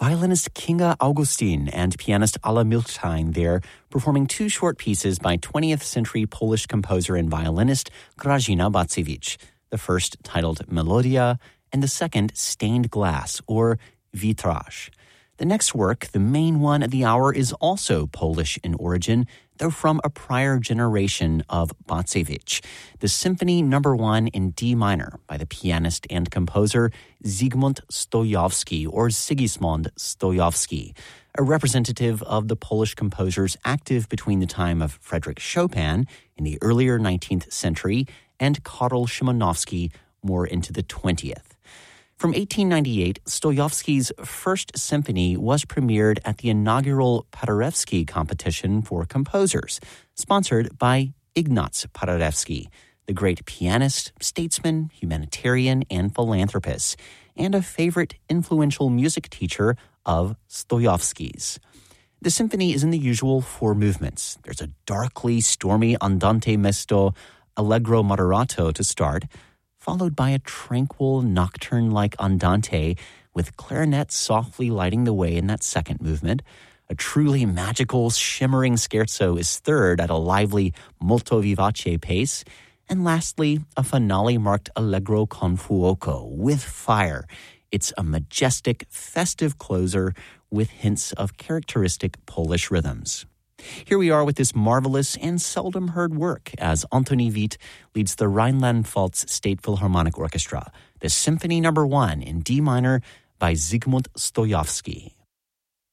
violinist Kinga Augustin and pianist Ala Milstein there performing two short pieces by 20th century Polish composer and violinist Grażyna Bacewicz, the first titled Melodia and the second Stained Glass or Vitraż. The next work, the main one of the hour, is also Polish in origin, though from a prior generation of Bacewicz, the Symphony No. 1 in D minor by the pianist and composer Zygmunt Stojowski, or Sigismund Stojowski, a representative of the Polish composers active between the time of Frédéric Chopin in the earlier 19th century and Karol Szymanowski more into the 20th. From 1898, Stojowski's first symphony was premiered at the inaugural Paderewski competition for composers, sponsored by Ignaz Paderewski, the great pianist, statesman, humanitarian, and philanthropist, and a favorite influential music teacher of Stojowski's. The symphony is in the usual four movements. There's a darkly stormy andante mesto, allegro moderato to start, followed by a tranquil nocturne-like andante with clarinet softly lighting the way in that second movement. A truly magical, shimmering scherzo is third at a lively molto vivace pace. And lastly, a finale marked allegro con fuoco, with fire. It's a majestic, festive closer with hints of characteristic Polish rhythms. Here we are with this marvelous and seldom heard work as Antoni Vit leads the Rhineland-Pfalz State Philharmonic Orchestra, the Symphony No. 1 in D minor by Zygmunt Stojowski.